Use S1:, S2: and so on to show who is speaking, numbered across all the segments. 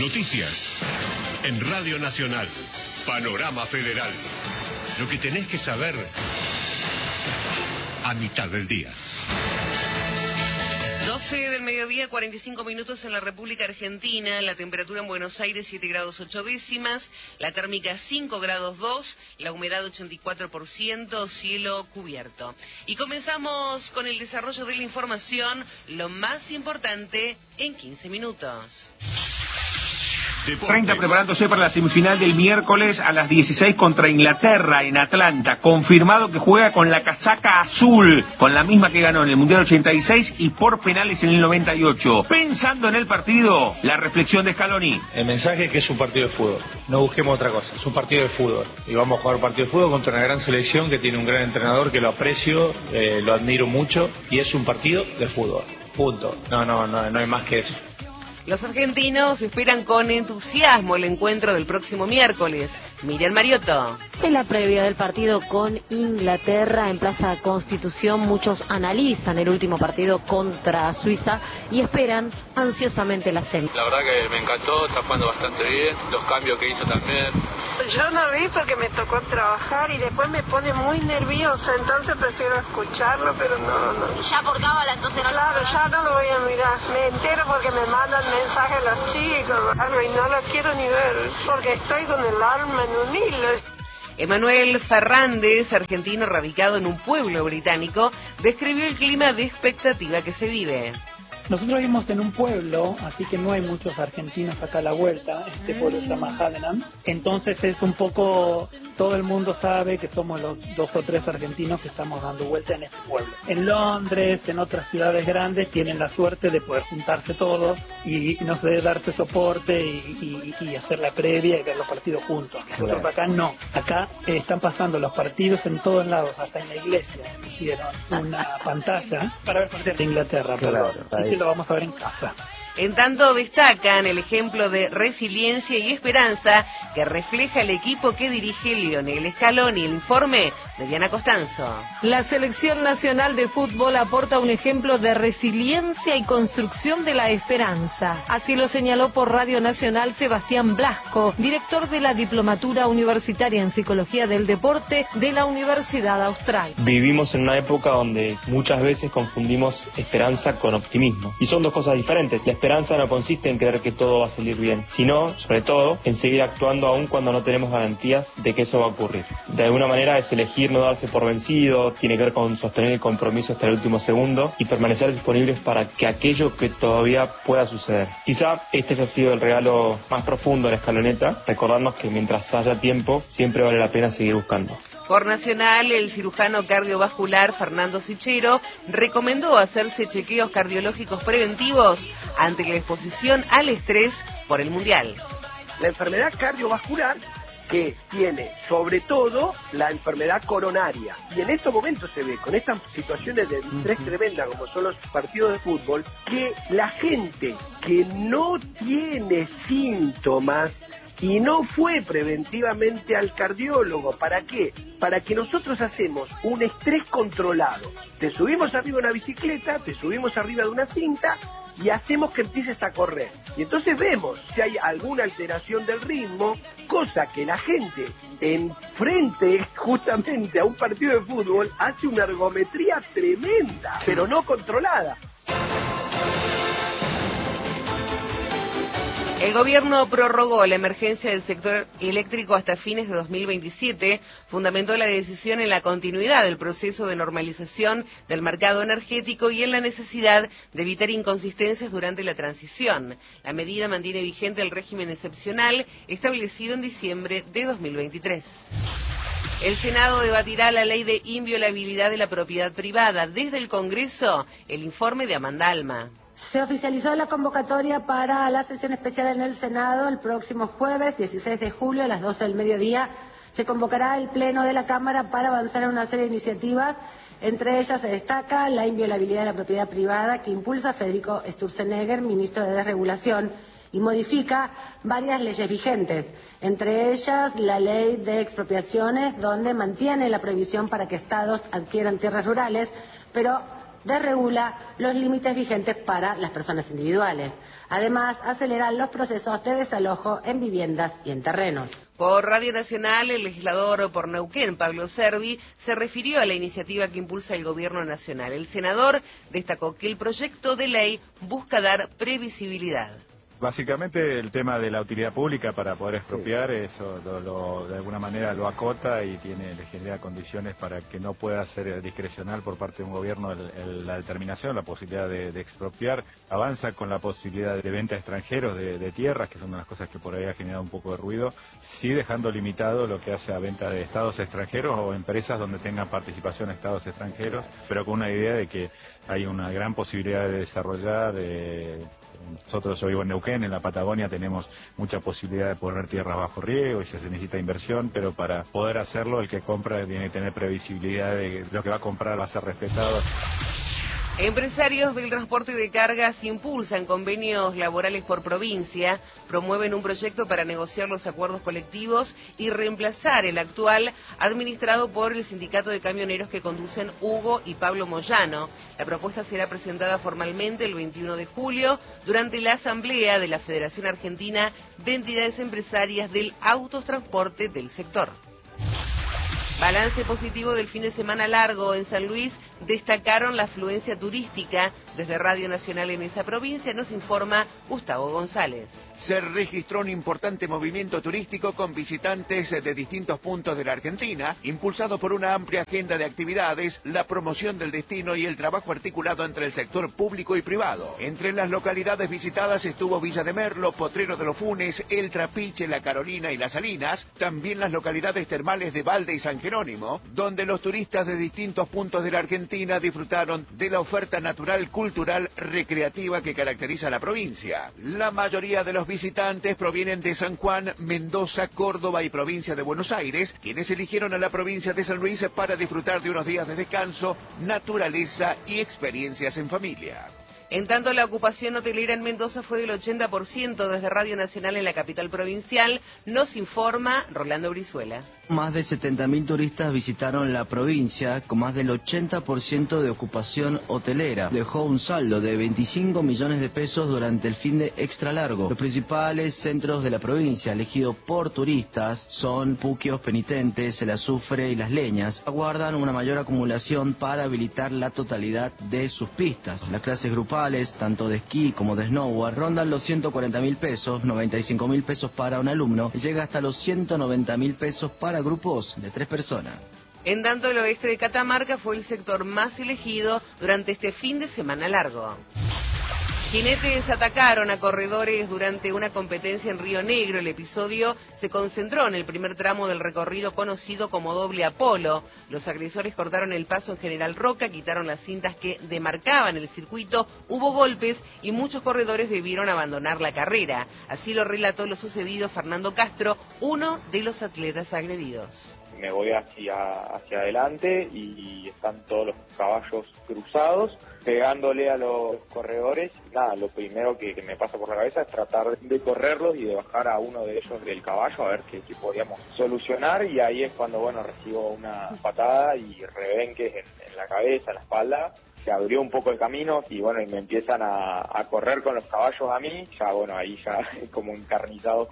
S1: Noticias en Radio Nacional. Panorama Federal. Lo que tenés que saber a mitad del día.
S2: 12 del mediodía, 45 minutos en la República Argentina. La temperatura en Buenos Aires 7 grados 8 décimas, la térmica 5 grados 2, la humedad 84%, cielo cubierto. Y comenzamos con el desarrollo de la información, lo más importante en 15 minutos.
S3: 30 preparándose para la semifinal del miércoles a las 16 contra Inglaterra en Atlanta. Confirmado que juega con la casaca azul, con la misma que ganó en el Mundial 86 y por penales en el 98. Pensando en el partido, la reflexión de Scaloni.
S4: El mensaje es que es un partido de fútbol. No busquemos otra cosa, es un partido de fútbol. Y vamos a jugar un partido de fútbol contra una gran selección que tiene un gran entrenador que lo aprecio, lo admiro mucho. Y es un partido de fútbol. Punto. No hay más que eso.
S2: Los argentinos esperan con entusiasmo el encuentro del próximo miércoles. Miriam Mariotto.
S5: En la previa del partido con Inglaterra en Plaza Constitución, muchos analizan el último partido contra Suiza y esperan ansiosamente la semi.
S6: La verdad que me encantó, está jugando bastante bien, los cambios que hizo también.
S7: Yo no vi porque me tocó trabajar y después me pone muy nerviosa, entonces prefiero escucharlo, pero no.
S5: Ya por cábala, entonces no.
S7: Claro, ya no lo voy a mirar. Me entero porque me mandan mensajes los chicos, algo, y no lo quiero ni ver, porque estoy con el alma en un hilo.
S2: Emanuel Fernández, argentino radicado en un pueblo británico, describió el clima de expectativa que se vive.
S8: Nosotros vivimos en un pueblo, así que no hay muchos argentinos acá a la vuelta. Este pueblo se llama Haddenham. Entonces es un poco, todo el mundo sabe que somos los 2 o 3 argentinos que estamos dando vuelta en este pueblo. En Londres, en otras ciudades grandes, tienen la suerte de poder juntarse todos y no sé, darse soporte y hacer la previa y ver los partidos juntos. Nosotros acá no. Acá están pasando los partidos en todos lados, hasta en la iglesia. Hicieron una pantalla para ver partidos de Inglaterra. Y lo vamos a ver en casa.
S2: En tanto destacan el ejemplo de resiliencia y esperanza que refleja el equipo que dirige Lionel Scaloni. El informe de Diana Costanzo.
S9: La selección nacional de fútbol aporta un ejemplo de resiliencia y construcción de la esperanza. Así lo señaló por Radio Nacional Sebastián Blasco, director de la Diplomatura Universitaria en Psicología del Deporte de la Universidad Austral.
S10: Vivimos en una época donde muchas veces confundimos esperanza con optimismo. Y son dos cosas diferentes. La esperanza no consiste en creer que todo va a salir bien, sino, sobre todo, en seguir actuando aún cuando no tenemos garantías de que eso va a ocurrir. De alguna manera es elegir no darse por vencido, tiene que ver con sostener el compromiso hasta el último segundo y permanecer disponibles para que aquello que todavía pueda suceder. Quizá este ha sido el regalo más profundo de la escaloneta, recordarnos que mientras haya tiempo, siempre vale la pena seguir buscando.
S2: Por Nacional, el cirujano cardiovascular Fernando Sichero recomendó hacerse chequeos cardiológicos preventivos ante la exposición al estrés por el Mundial.
S11: La enfermedad cardiovascular que tiene sobre todo la enfermedad coronaria. Y en estos momentos se ve, con estas situaciones de estrés tremenda como son los partidos de fútbol, que la gente que no tiene síntomas y no fue preventivamente al cardiólogo. ¿Para qué? Para que nosotros hacemos un estrés controlado. Te subimos arriba de una bicicleta, te subimos arriba de una cinta y hacemos que empieces a correr. Y entonces vemos si hay alguna alteración del ritmo, cosa que la gente enfrente justamente a un partido de fútbol hace una ergometría tremenda, pero no controlada.
S2: El gobierno prorrogó la emergencia del sector eléctrico hasta fines de 2027, fundamentó la decisión en la continuidad del proceso de normalización del mercado energético y en la necesidad de evitar inconsistencias durante la transición. La medida mantiene vigente el régimen excepcional establecido en diciembre de 2023. El Senado debatirá la ley de inviolabilidad de la propiedad privada. Desde el Congreso, el informe de Amanda Alma.
S12: Se oficializó la convocatoria para la sesión especial en el Senado el próximo jueves 16 de julio a las 12 del mediodía. Se convocará el Pleno de la Cámara para avanzar en una serie de iniciativas. Entre ellas se destaca la inviolabilidad de la propiedad privada que impulsa Federico Sturzenegger, ministro de Desregulación, y modifica varias leyes vigentes, entre ellas la ley de expropiaciones, donde mantiene la prohibición para que estados adquieran tierras rurales, pero desregula los límites vigentes para las personas individuales. Además, acelerar los procesos de desalojo en viviendas y en terrenos.
S2: Por Radio Nacional, el legislador por Neuquén, Pablo Servi, se refirió a la iniciativa que impulsa el Gobierno Nacional. El senador destacó que el proyecto de ley busca dar previsibilidad.
S13: Básicamente el tema de la utilidad pública para poder expropiar, eso de alguna manera lo acota y le genera condiciones para que no pueda ser discrecional por parte de un gobierno la determinación, la posibilidad de expropiar. Avanza con la posibilidad de venta a extranjeros de tierras, que son una de las cosas que por ahí ha generado un poco de ruido, sí dejando limitado lo que hace a venta de estados extranjeros o empresas donde tengan participación estados extranjeros, pero con una idea de que hay una gran posibilidad de desarrollar. Nosotros, yo vivo en Neuquén, en la Patagonia tenemos mucha posibilidad de poner tierras bajo riego y se necesita inversión, pero para poder hacerlo el que compra tiene que tener previsibilidad de lo que va a comprar va a ser respetado.
S2: Empresarios del transporte de cargas impulsan convenios laborales por provincia, promueven un proyecto para negociar los acuerdos colectivos y reemplazar el actual administrado por el sindicato de camioneros que conducen Hugo y Pablo Moyano. La propuesta será presentada formalmente el 21 de julio durante la asamblea de la Federación Argentina de Entidades Empresarias del Autotransporte del sector. Balance positivo del fin de semana largo en San Luis, destacaron la afluencia turística. Desde Radio Nacional en esa provincia nos informa Gustavo González.
S14: Se registró un importante movimiento turístico con visitantes de distintos puntos de la Argentina, impulsado por una amplia agenda de actividades, la promoción del destino y el trabajo articulado entre el sector público y privado. Entre las localidades visitadas estuvo Villa de Merlo, Potrero de los Funes, El Trapiche, La Carolina y Las Salinas, también las localidades termales de Valde y San Jerónimo, donde los turistas de distintos puntos de la Argentina disfrutaron de la oferta natural, cultural, recreativa que caracteriza a la provincia. La mayoría de los visitantes provienen de San Juan, Mendoza, Córdoba y provincia de Buenos Aires, quienes eligieron a la provincia de San Luis para disfrutar de unos días de descanso, naturaleza y experiencias en familia.
S2: En tanto, la ocupación hotelera en Mendoza fue del 80%. Desde Radio Nacional en la capital provincial nos informa Rolando Brizuela.
S15: Más de 70.000 turistas visitaron la provincia, con más del 80% de ocupación hotelera. Dejó un saldo de 25 millones de pesos durante el fin de extra largo. Los principales centros de la provincia elegidos por turistas son Puquios, Penitentes, El Azufre y Las Leñas. Aguardan una mayor acumulación para habilitar la totalidad de sus pistas. Las clases grupales, tanto de esquí como de snowboard, rondan los 140.000 pesos, 95.000 pesos para un alumno y llega hasta los 190.000 pesos para grupos de 3 personas.
S2: En tanto, el oeste de Catamarca fue el sector más elegido durante este fin de semana largo. Jinetes atacaron a corredores durante una competencia en Río Negro. El episodio se concentró en el primer tramo del recorrido conocido como Doble Apolo. Los agresores cortaron el paso en General Roca, quitaron las cintas que demarcaban el circuito, hubo golpes y muchos corredores debieron abandonar la carrera. Así lo relató lo sucedido Fernando Castro, uno de los atletas agredidos.
S10: Me voy hacia adelante y están todos los caballos cruzados, pegándole a los corredores. Nada, lo primero que me pasa por la cabeza es tratar de correrlos y de bajar a uno de ellos del caballo a ver qué podíamos solucionar, y ahí es cuando, recibo una patada y rebenques en la cabeza, en la espalda. Se abrió un poco el camino y y me empiezan a correr con los caballos a mí. Ya, ahí ya es como encarnizado.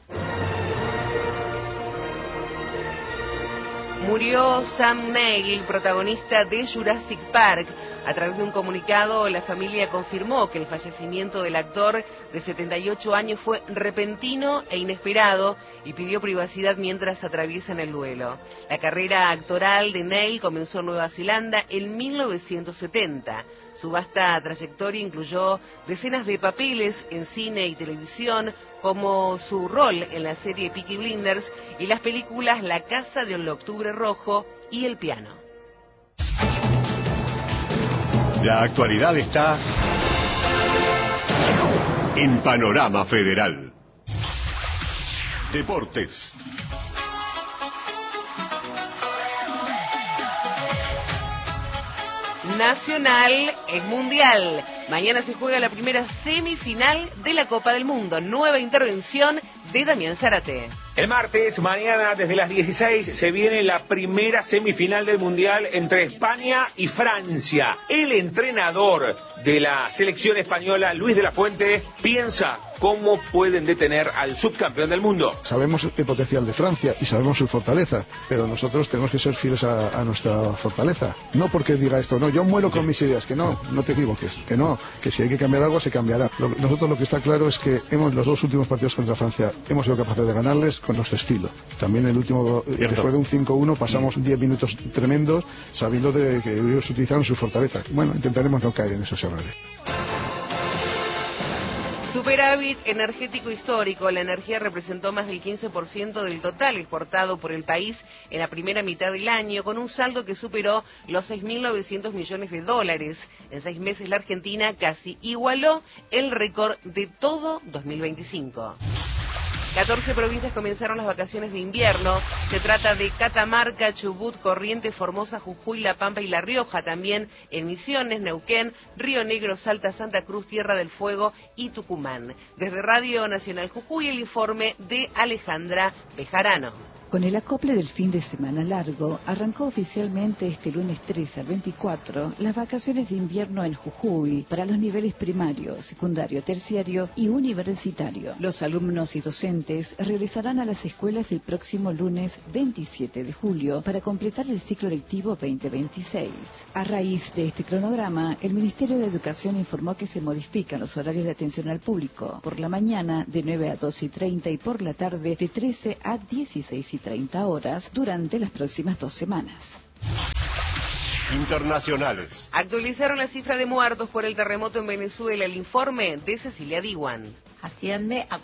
S2: Murió Sam Neill, protagonista de Jurassic Park. A través de un comunicado, la familia confirmó que el fallecimiento del actor de 78 años fue repentino e inesperado y pidió privacidad mientras atraviesan el duelo. La carrera actoral de Neill comenzó en Nueva Zelanda en 1970. Su vasta trayectoria incluyó decenas de papeles en cine y televisión, como su rol en la serie Peaky Blinders y las películas La Casa del Octubre Rojo y El Piano.
S1: La actualidad está en Panorama Federal. Deportes.
S2: Nacional es mundial. Mañana se juega la primera semifinal de la Copa del Mundo. Nueva intervención de Damián Zárate.
S3: El martes, mañana, desde las 16, se viene la primera semifinal del Mundial entre España y Francia. El entrenador de la selección española, Luis de la Fuente, piensa cómo pueden detener al subcampeón del mundo.
S16: Sabemos el potencial de Francia y sabemos su fortaleza, pero nosotros tenemos que ser fieles a nuestra fortaleza. No porque diga esto, no, yo muero con mis ideas, que no te equivoques, que si hay que cambiar algo se cambiará. Nosotros lo que está claro es que los dos últimos partidos contra Francia hemos sido capaces de ganarles con nuestro estilo. También el último, después de un 5-1, pasamos 10 minutos tremendos sabiendo de que ellos utilizaron su fortaleza. Bueno, intentaremos no caer en esos errores.
S2: Superávit energético histórico. La energía representó más del 15% del total exportado por el país en la primera mitad del año, con un saldo que superó los 6.900 millones de dólares. En 6 meses la Argentina casi igualó el récord de todo 2025. 14 provincias comenzaron las vacaciones de invierno. Se trata de Catamarca, Chubut, Corrientes, Formosa, Jujuy, La Pampa y La Rioja. También en Misiones, Neuquén, Río Negro, Salta, Santa Cruz, Tierra del Fuego y Tucumán. Desde Radio Nacional Jujuy, el informe de Alejandra Bejarano.
S17: Con el acople del fin de semana largo, arrancó oficialmente este lunes 13 al 24 las vacaciones de invierno en Jujuy para los niveles primario, secundario, terciario y universitario. Los alumnos y docentes regresarán a las escuelas el próximo lunes 27 de julio para completar el ciclo lectivo 2026. A raíz de este cronograma, el Ministerio de Educación informó que se modifican los horarios de atención al público. Por la mañana de 9 a 12:30 y por la tarde de 13 a 16:30 horas durante las próximas 2 semanas.
S1: Internacionales.
S2: Actualizaron la cifra de muertos por el terremoto en Venezuela. El informe de Cecilia Diwan.
S18: Asciende a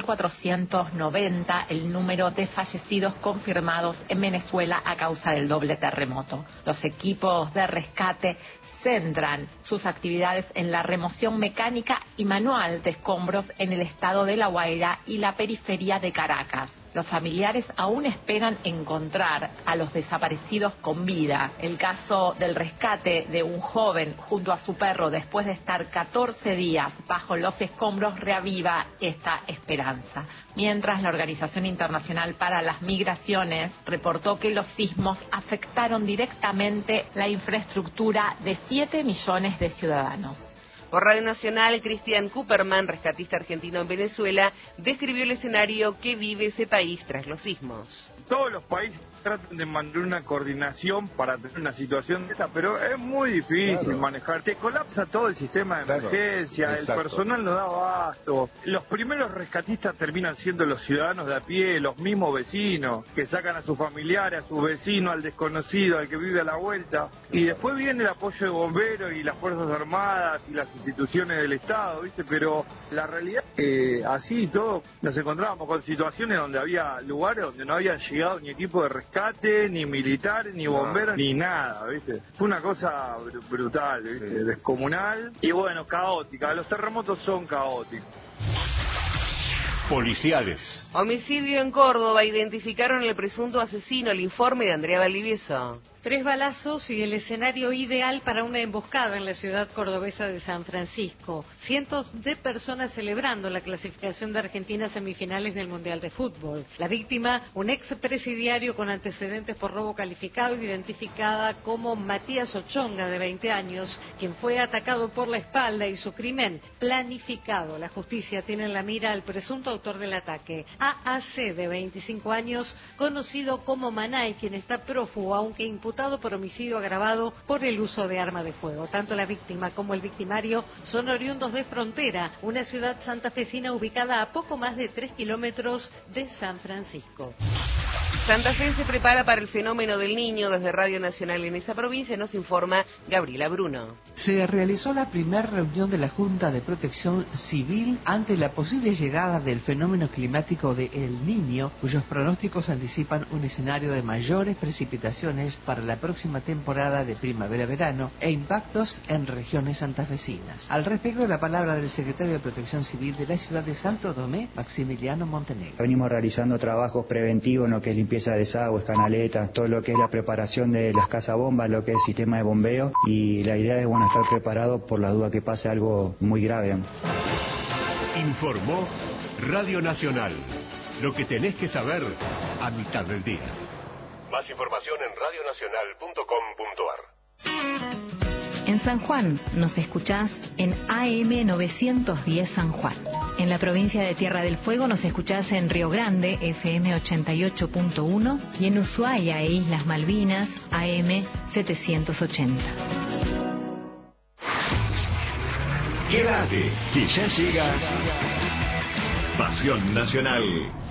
S18: 4.490 el número de fallecidos confirmados en Venezuela a causa del doble terremoto. Los equipos de rescate centran sus actividades en la remoción mecánica y manual de escombros en el estado de La Guaira y la periferia de Caracas. Los familiares aún esperan encontrar a los desaparecidos con vida. El caso del rescate de un joven junto a su perro después de estar 14 días bajo los escombros reaviva esta esperanza. Mientras, la Organización Internacional para las Migraciones reportó que los sismos afectaron directamente la infraestructura de 7 millones de ciudadanos.
S2: Por Radio Nacional, Cristian Cooperman, rescatista argentino en Venezuela, describió el escenario que vive ese país tras los sismos.
S19: Todos los países tratan de mantener una coordinación para tener una situación de esta, pero es muy difícil manejar. Te colapsa todo el sistema de emergencia, el personal no da abasto. Los primeros rescatistas terminan siendo los ciudadanos de a pie, los mismos vecinos, que sacan a sus familiares, a sus vecinos, al desconocido, al que vive a la vuelta. Y después viene el apoyo de bomberos y las Fuerzas Armadas y las instituciones del Estado, ¿viste? Pero la realidad es que así y todo nos encontrábamos con situaciones donde había lugares donde no habían llegado ni equipo de rescate, ni militares, ni bomberos, ni nada, ¿viste? Fue una cosa brutal, ¿viste? Descomunal y bueno, caótica. Los terremotos son caóticos.
S1: Policiales.
S2: Homicidio en Córdoba. Identificaron al presunto asesino. El informe de Andrea Valdivieso.
S9: 3 balazos y el escenario ideal para una emboscada en la ciudad cordobesa de San Francisco. Cientos de personas celebrando la clasificación de Argentina a semifinales del Mundial de Fútbol. La víctima, un expresidiario con antecedentes por robo calificado, identificada como Matías Ochonga, de 20 años, quien fue atacado por la espalda y su crimen planificado. La justicia tiene en la mira al presunto autor del ataque, AAC, de 25 años, conocido como Manay, quien está prófugo, aunque imputado por homicidio agravado por el uso de arma de fuego. Tanto la víctima como el victimario son oriundos de Frontera, una ciudad santafesina ubicada a poco más de 3 kilómetros de San Francisco.
S2: Santa Fe se prepara para el fenómeno del Niño. Desde Radio Nacional en esa provincia nos informa Gabriela Bruno.
S20: Se realizó la primera reunión de la Junta de Protección Civil ante la posible llegada del fenómeno climático de El Niño, cuyos pronósticos anticipan un escenario de mayores precipitaciones para la próxima temporada de primavera-verano e impactos en regiones santafesinas. Al respecto, la palabra del secretario de Protección Civil de la ciudad de Santo Tomé, Maximiliano Montenegro.
S21: Venimos realizando trabajos preventivos en lo que es limpieza de desagües, canaletas, todo lo que es la preparación de las cazabombas, lo que es el sistema de bombeo, y la idea es estar preparado por la duda que pase algo muy grave.
S1: Informó Radio Nacional. Lo que tenés que saber a mitad del día. Más información en radionacional.com.ar.
S4: En San Juan nos escuchás en AM 910 San Juan. En la provincia de Tierra del Fuego nos escuchás en Río Grande, FM 88.1, y en Ushuaia e Islas Malvinas, AM 780.
S1: Quédate, que ya llega Pasión Nacional.